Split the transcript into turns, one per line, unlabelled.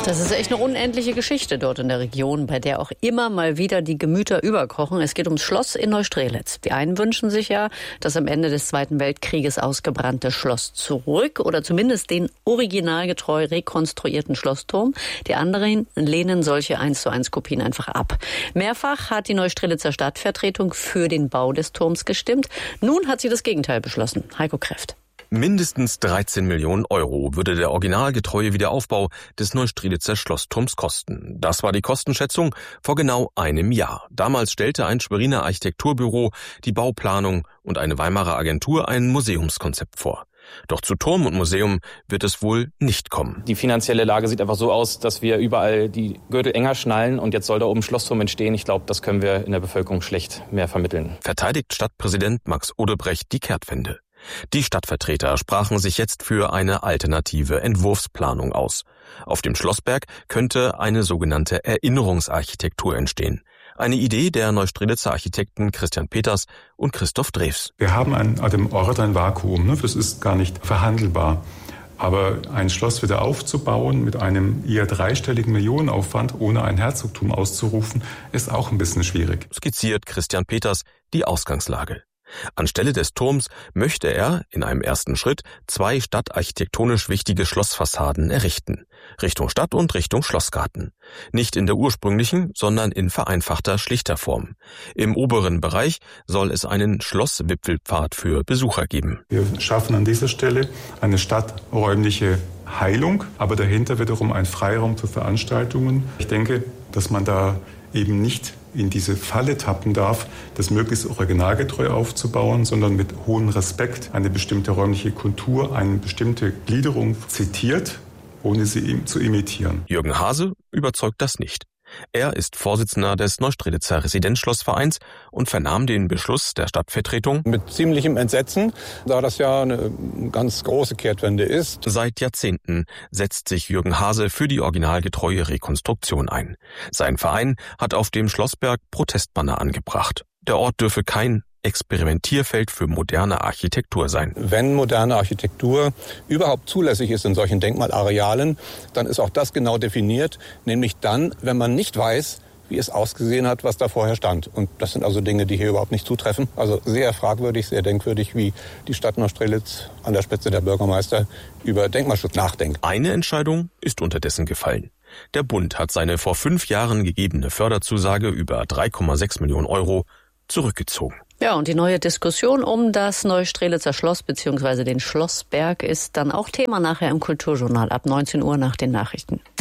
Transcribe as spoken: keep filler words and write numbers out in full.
Das ist echt eine unendliche Geschichte dort in der Region, bei der auch immer mal wieder die Gemüter überkochen. Es geht ums Schloss in Neustrelitz. Die einen wünschen sich ja das am Ende des Zweiten Weltkrieges ausgebrannte Schloss zurück oder zumindest den originalgetreu rekonstruierten Schlossturm. Die anderen lehnen solche eins zu eins Kopien einfach ab. Mehrfach hat die Neustrelitzer Stadtvertretung für den Bau des Turms gestimmt. Nun hat sie das Gegenteil beschlossen. Heiko Kreft.
Mindestens dreizehn Millionen Euro würde der originalgetreue Wiederaufbau des Neustrelitzer Schlossturms kosten. Das war die Kostenschätzung vor genau einem Jahr. Damals stellte ein Schweriner Architekturbüro die Bauplanung und eine Weimarer Agentur ein Museumskonzept vor. Doch zu Turm und Museum wird es wohl nicht kommen.
Die finanzielle Lage sieht einfach so aus, dass wir überall die Gürtel enger schnallen und jetzt soll da oben Schlossturm entstehen. Ich glaube, das können wir in der Bevölkerung schlecht mehr vermitteln.
Verteidigt Stadtpräsident Max Odebrecht die Kehrtwende. Die Stadtvertreter sprachen sich jetzt für eine alternative Entwurfsplanung aus. Auf dem Schlossberg könnte eine sogenannte Erinnerungsarchitektur entstehen. Eine Idee der Neustrelitzer Architekten Christian Peters und Christoph Drews.
Wir haben an, an dem Ort ein Vakuum, ne? Das ist gar nicht verhandelbar. Aber ein Schloss wieder aufzubauen mit einem eher dreistelligen Millionenaufwand, ohne ein Herzogtum auszurufen, ist auch ein bisschen schwierig.
Skizziert Christian Peters die Ausgangslage. Anstelle des Turms möchte er in einem ersten Schritt zwei stadtarchitektonisch wichtige Schlossfassaden errichten. Richtung Stadt und Richtung Schlossgarten. Nicht in der ursprünglichen, sondern in vereinfachter, schlichter Form. Im oberen Bereich soll es einen Schlosswipfelpfad für Besucher geben.
Wir schaffen an dieser Stelle eine stadträumliche Heilung, aber dahinter wiederum ein Freiraum für Veranstaltungen. Ich denke, dass man da eben nicht in diese Falle tappen darf, das möglichst originalgetreu aufzubauen, sondern mit hohem Respekt eine bestimmte räumliche Kultur, eine bestimmte Gliederung zitiert, ohne sie zu imitieren.
Jürgen Hase überzeugt das nicht. Er ist Vorsitzender des Neustrelitzer Residenzschlossvereins und vernahm den Beschluss der Stadtvertretung
mit ziemlichem Entsetzen, da das ja eine ganz große Kehrtwende ist.
Seit Jahrzehnten setzt sich Jürgen Hase für die originalgetreue Rekonstruktion ein. Sein Verein hat auf dem Schlossberg Protestbanner angebracht. Der Ort dürfe kein Experimentierfeld für moderne Architektur sein.
Wenn moderne Architektur überhaupt zulässig ist in solchen Denkmalarealen, dann ist auch das genau definiert, nämlich dann, wenn man nicht weiß, wie es ausgesehen hat, was da vorher stand. Und das sind also Dinge, die hier überhaupt nicht zutreffen. Also sehr fragwürdig, sehr denkwürdig, wie die Stadt Neustrelitz an der Spitze der Bürgermeister über Denkmalschutz nachdenkt.
Eine Entscheidung ist unterdessen gefallen. Der Bund hat seine vor fünf Jahren gegebene Förderzusage über drei Komma sechs Millionen Euro zurückgezogen.
Ja, und die neue Diskussion um das Neustrelitzer Schloss bzw. den Schlossberg ist dann auch Thema nachher im Kulturjournal ab neunzehn Uhr nach den Nachrichten.